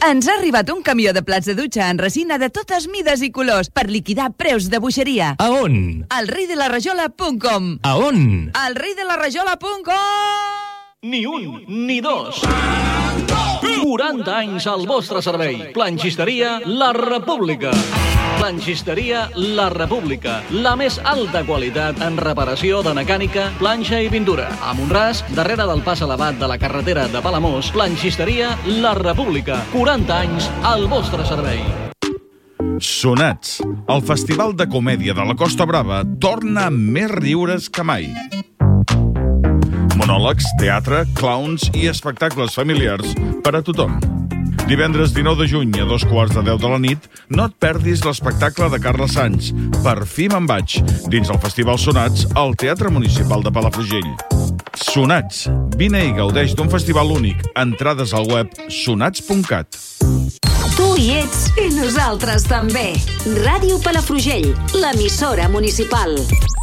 Ens ha arribat un camió de plats de dutxa en resina de totes mides i colors per liquidar preus de boixeria. A on? Al reidelarejola.com. A on? Al reidelarejola.com. Ni un, ni dos. 40 anys al vostre servei. Planxisteria La República. Planxisteria La República. La més alta qualitat en reparació de mecànica, planxa i pintura. A Mont-ras, darrere del pas elevat de la carretera de Palamós, Planxisteria La República. 40 anys al vostre servei. Sonats. El Festival de Comèdia de la Costa Brava torna amb més riures que mai. Monòlegs, teatre, clowns i espectacles familiars per a tothom. Divendres 19 de juny a 2:15 de la nit, no et perdis l'espectacle de Carles Sans, Per fi me'n vaig, dins el Festival Sonats al Teatre Municipal de Palafrugell. Sonats. Vine i gaudeix d'un festival únic. Entrades al web sonats.cat. Tu hi ets i nosaltres també. Ràdio Palafrugell, l'emissora municipal.